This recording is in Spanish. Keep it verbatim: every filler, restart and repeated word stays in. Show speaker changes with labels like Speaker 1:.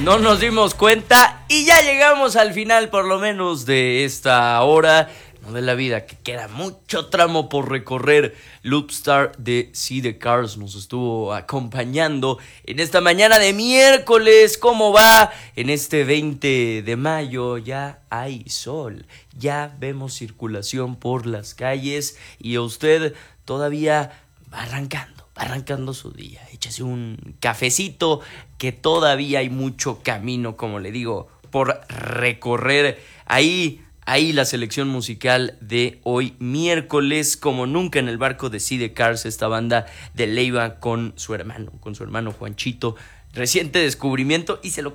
Speaker 1: no nos dimos cuenta y ya llegamos al final por lo menos de esta hora, no de la vida, que queda mucho tramo por recorrer. Loopstar de See the Cars nos estuvo acompañando en esta mañana de miércoles. ¿Cómo va? En este veinte de mayo ya hay sol, ya vemos circulación por las calles y a usted todavía va arrancando. Arrancando su día, échase un cafecito, que todavía hay mucho camino, como le digo, por recorrer. Ahí, ahí la selección musical de hoy miércoles, como nunca en el barco de See the Cars, esta banda de Leiva con su hermano, con su hermano Juanchito, reciente descubrimiento, y se lo